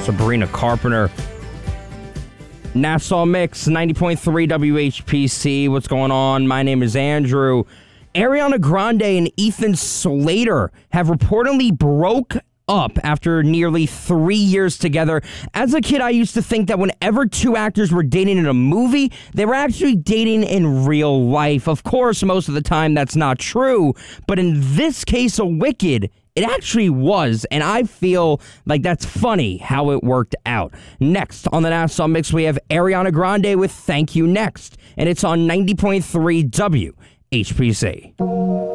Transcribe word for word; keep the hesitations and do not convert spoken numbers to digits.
Sabrina Carpenter. Nassau Mix, ninety point three W H P C. What's going on? My name is Andrew. Ariana Grande and Ethan Slater have reportedly broke up after nearly three years together. As a kid, I used to think that whenever two actors were dating in a movie, they were actually dating in real life. Of course, most of the time that's not true, but in this case of Wicked, it actually was, and I feel like that's funny how it worked out. Next on the Nassau Mix, we have Ariana Grande with Thank You Next, and it's on ninety point three W H P C.